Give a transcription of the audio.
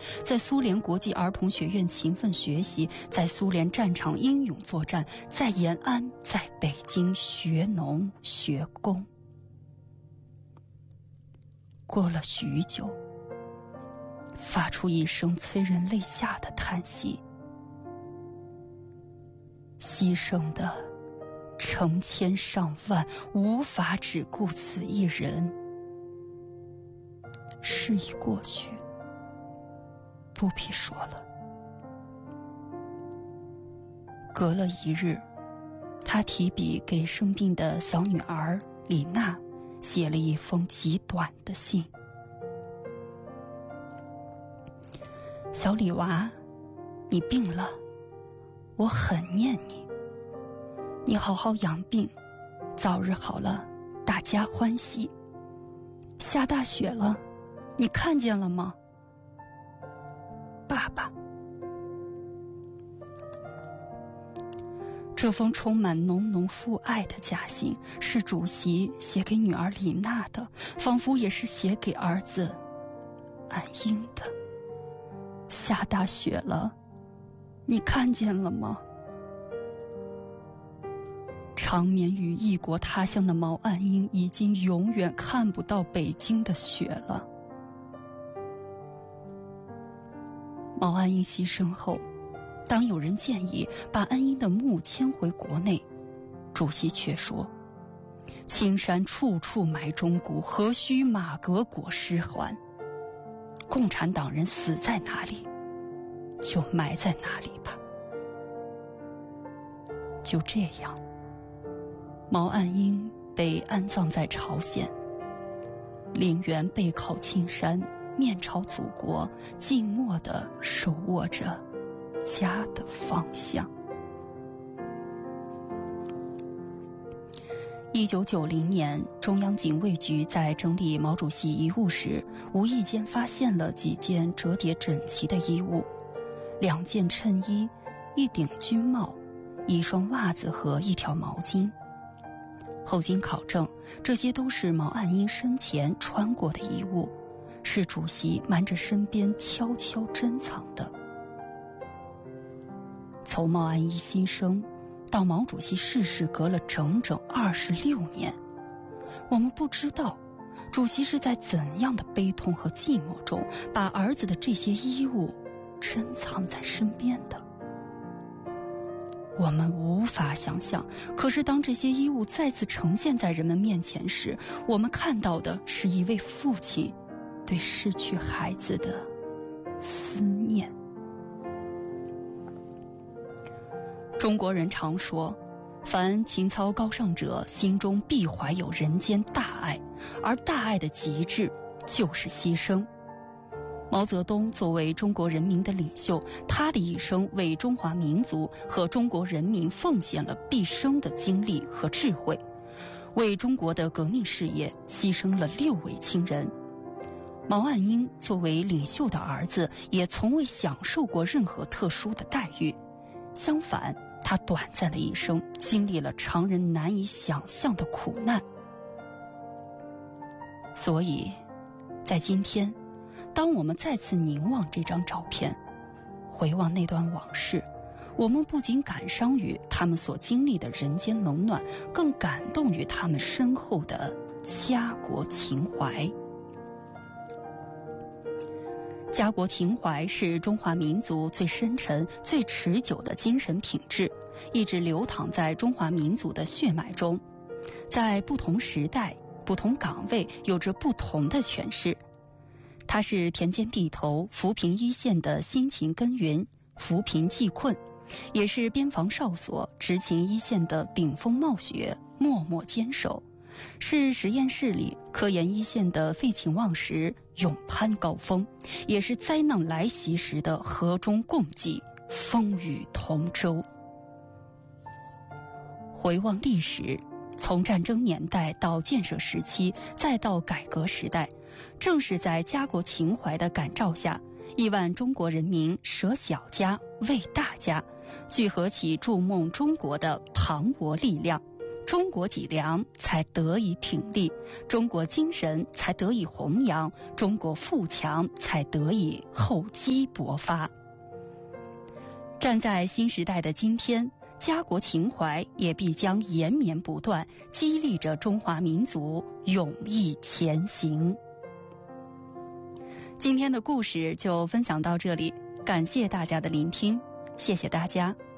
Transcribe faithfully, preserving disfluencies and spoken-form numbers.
在苏联国际儿童学院勤奋学习，在苏联战场英勇作战，在延安，在北京学农学工。过了许久，发出一声催人泪下的叹息。牺牲的成千上万，无法只顾此一人。事已过去，不必说了。隔了一日，他提笔给生病的小女儿李娜写了一封极短的信。小李娃，你病了，我很念你。你好好养病，早日好了，大家欢喜。下大雪了，你看见了吗？爸爸。这封充满浓浓父爱的家信是主席写给女儿李娜的，仿佛也是写给儿子安英的。下大雪了，你看见了吗？长眠于异国他乡的毛岸英已经永远看不到北京的雪了。毛岸英牺牲后，当有人建议把安英的墓迁回国内，主席却说：青山处处埋忠骨，何须马革裹尸还？共产党人死在哪里，就埋在哪里吧。就这样，毛岸英被安葬在朝鲜，领员背靠青山，面朝祖国，静默地手握着家的方向。一九九零年，中央警卫局在整理毛主席遗物时，无意间发现了几件折叠整齐的衣物，两件衬衣，一顶军帽，一双袜子和一条毛巾。后经考证，这些都是毛岸英生前穿过的衣物，是主席瞒着身边悄悄珍藏的。从毛岸英牺牲到毛主席逝世，隔了整整二十六年，我们不知道主席是在怎样的悲痛和寂寞中，把儿子的这些衣物珍藏在身边的。我们无法想象，可是当这些衣物再次呈现在人们面前时，我们看到的是一位父亲对失去孩子的思念。中国人常说，凡情操高尚者，心中必怀有人间大爱，而大爱的极致就是牺牲。毛泽东作为中国人民的领袖，他的一生为中华民族和中国人民奉献了毕生的精力和智慧，为中国的革命事业牺牲了六位亲人。毛岸英作为领袖的儿子，也从未享受过任何特殊的待遇，相反，他短暂的一生经历了常人难以想象的苦难。所以，在今天，当我们再次凝望这张照片，回望那段往事，我们不仅感伤于他们所经历的人间冷暖，更感动于他们深厚的家国情怀。家国情怀是中华民族最深沉、最持久的精神品质，一直流淌在中华民族的血脉中，在不同时代、不同岗位有着不同的诠释。它是田间地头、扶贫一线的辛勤耕耘、扶贫济困，也是边防哨所、执勤一线的顶风冒雪、默默坚守，是实验室里科研一线的废寝忘食、勇攀高峰，也是灾难来袭时的和衷共济、风雨同舟。回望历史，从战争年代到建设时期，再到改革时代，正是在家国情怀的感召下，亿万中国人民舍小家为大家，聚合起筑梦中国的磅礴力量， 中国脊梁才得以挺立，中国精神才得以弘扬，中国富强才得以厚积薄发。站在新时代的今天，家国情怀也必将延绵不断，激励着中华民族勇毅前行。今天的故事就分享到这里，感谢大家的聆听，谢谢大家。